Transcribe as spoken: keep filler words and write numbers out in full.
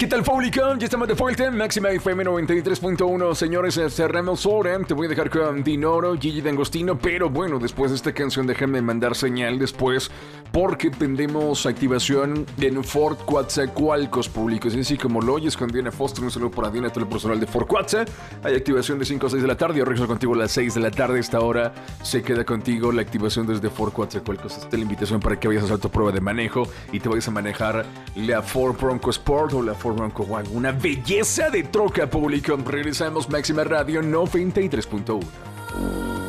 ¿Qué tal, público? Ya estamos de vuelta. Máxima F M noventa y tres punto uno. Señores, cerramos hora. Te voy a dejar con Dinoro, Gigi D'Angostino. Pero bueno, después de esta canción, déjame mandar señal después. Porque tendremos activación en Fort Coatzacoalcos, público. Es así como lo oyes con Diana Foster. Un saludo para Diana, todo el personal de Fort Coatza. Hay activación de cinco a seis de la tarde. Yo regreso contigo a las seis de la tarde. Esta hora se queda contigo la activación desde Fort Coatzacoalcos. Esta es la invitación para que vayas a hacer tu prueba de manejo y te vayas a manejar la Ford Bronco Sport o la Ford Bronco One. Una belleza de troca, público. Regresamos, Máxima Radio noventa y tres punto uno.